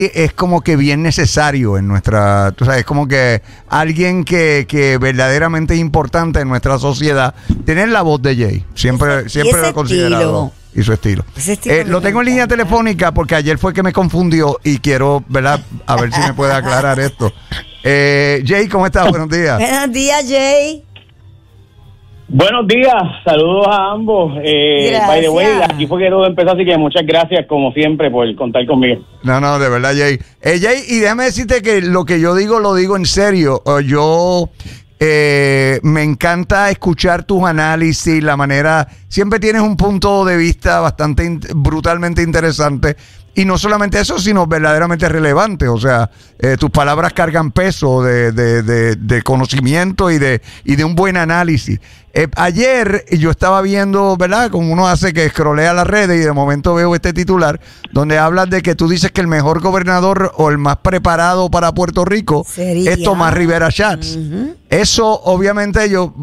es como que bien necesario en nuestra, tú sabes, como que alguien que verdaderamente es importante en nuestra sociedad. Tener la voz de Jay, siempre lo he considerado. Y su estilo. Lo tengo en línea telefónica porque ayer fue que me confundió y quiero, ¿verdad? A ver si me puede aclarar esto. Jay, ¿cómo estás? Buenos días. Buenos días, Jay. Buenos días, saludos a ambos. By the way, aquí fue que todo empezó, así que muchas gracias como siempre por contar conmigo. No, de verdad, Jay. Jay, y déjame decirte que lo que yo digo lo digo en serio. Me encanta escuchar tus análisis, la manera, siempre tienes un punto de vista bastante brutalmente interesante, y no solamente eso, sino verdaderamente relevante. O sea, tus palabras cargan peso de conocimiento y de un buen análisis. Ayer yo estaba viendo, ¿verdad? Como uno hace que scrollea las redes y de momento veo este titular donde hablas de que tú dices que el mejor gobernador o el más preparado para Puerto Rico es Tomás Rivera Schatz. Eso obviamente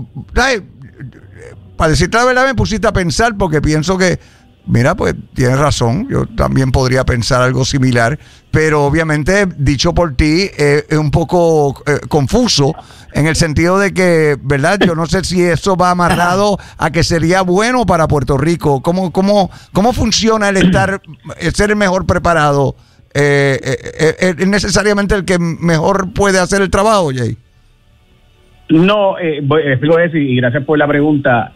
para decirte la verdad me pusiste a pensar porque pienso que, mira, pues tienes razón, yo también podría pensar algo similar, pero obviamente dicho por ti es un poco confuso en el sentido de que, ¿verdad? Yo no sé si eso va amarrado a que sería bueno para Puerto Rico. ¿Cómo funciona el ser el mejor preparado? ¿Es necesariamente el que mejor puede hacer el trabajo, Jay? No, explico eso y gracias por la pregunta.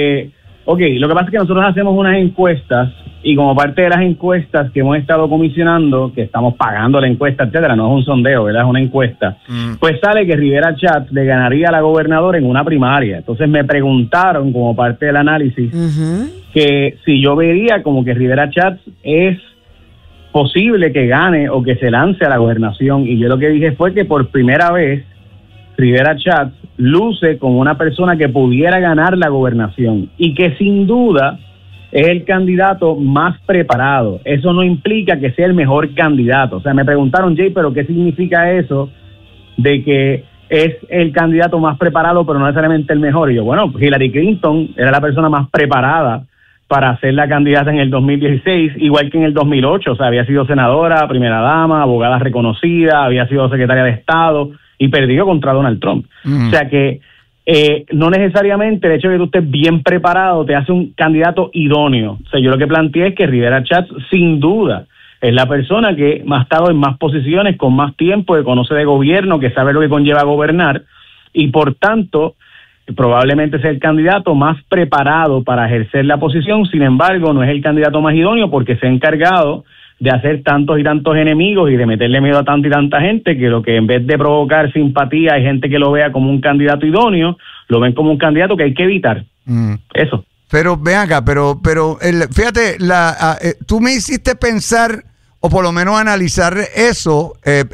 Ok, lo que pasa es que nosotros hacemos unas encuestas y como parte de las encuestas que hemos estado comisionando, que estamos pagando la encuesta, etcétera, no es un sondeo, ¿verdad? Es una encuesta. Pues sale que Rivera Schatz le ganaría a la gobernadora en una primaria. Entonces me preguntaron como parte del análisis que si yo vería como que Rivera Schatz es posible que gane o que se lance a la gobernación, y yo lo que dije fue que por primera vez Rivera Schatz luce como una persona que pudiera ganar la gobernación y que sin duda es el candidato más preparado. Eso no implica que sea el mejor candidato. O sea, me preguntaron, Jay, ¿pero qué significa eso de que es el candidato más preparado pero no necesariamente el mejor? Y yo, bueno, Hillary Clinton era la persona más preparada para ser la candidata en el 2016, igual que en el 2008. O sea, había sido senadora, primera dama, abogada reconocida, había sido secretaria de Estado y perdió contra Donald Trump. O sea que no necesariamente el hecho de que tú estés bien preparado te hace un candidato idóneo. O sea, yo lo que planteé es que Rivera Schatz, sin duda, es la persona que ha estado en más posiciones, con más tiempo, que conoce de gobierno, que sabe lo que conlleva gobernar, y por tanto, probablemente sea el candidato más preparado para ejercer la posición. Sin embargo, no es el candidato más idóneo porque se ha encargado de hacer tantos y tantos enemigos y de meterle miedo a tanta y tanta gente que lo que en vez de provocar simpatía hay gente que lo vea como un candidato idóneo, lo ven como un candidato que hay que evitar. Eso. Pero ven acá, fíjate, tú me hiciste pensar o por lo menos analizar eso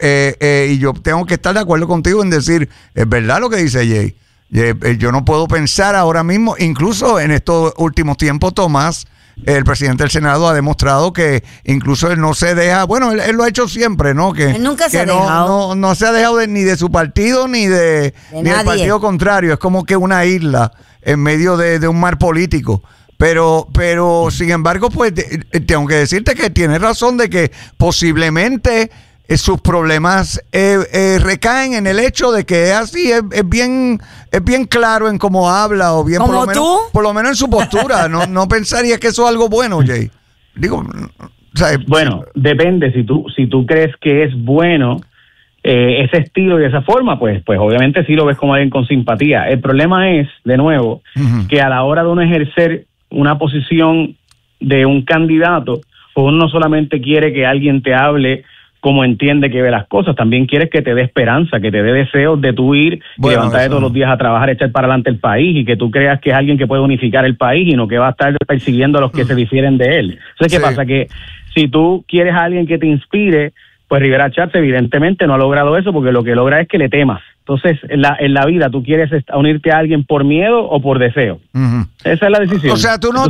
y yo tengo que estar de acuerdo contigo en decir, es verdad lo que dice Jay. Yo no puedo pensar ahora mismo, incluso en estos últimos tiempos, Tomás, el presidente del Senado ha demostrado que incluso él no se deja, bueno, él lo ha hecho siempre, ¿no? Que él nunca se ha dejado. No se ha dejado ni de su partido ni del partido contrario. Es como que una isla en medio de un mar político. Pero sin embargo, pues tengo que decirte que tienes razón de que posiblemente sus problemas recaen en el hecho de que es así, es bien claro en cómo habla, o bien por lo menos en su postura. No pensaría que eso es algo bueno, Jay. Digo, o sea, bueno, depende. Si tú crees que es bueno ese estilo y esa forma, pues obviamente sí lo ves como alguien con simpatía. El problema es, de nuevo, que a la hora de uno ejercer una posición de un candidato, pues uno no solamente quiere que alguien te hable como entiende que ve las cosas, también quieres que te dé esperanza, que te dé deseos de tú ir y levantarte todos los días a trabajar, echar para adelante el país, y que tú creas que es alguien que puede unificar el país y no que va a estar persiguiendo a los que se difieren de él. Entonces, ¿qué pasa? Que si tú quieres a alguien que te inspire, pues Rivera Schatz evidentemente no ha logrado eso, porque lo que logra es que le temas. Entonces, en la vida, ¿tú quieres unirte a alguien por miedo o por deseo? Esa es la decisión. O sea, ¿tú no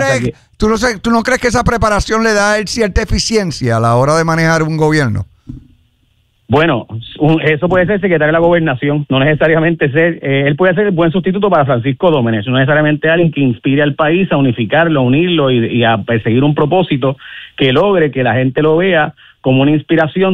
crees que esa preparación le da a él cierta eficiencia a la hora de manejar un gobierno? Bueno, eso puede ser secretario de la gobernación, no necesariamente ser, él puede ser el buen sustituto para Francisco Dómenes, no necesariamente alguien que inspire al país a unificarlo, a unirlo y a perseguir un propósito que logre que la gente lo vea como una inspiración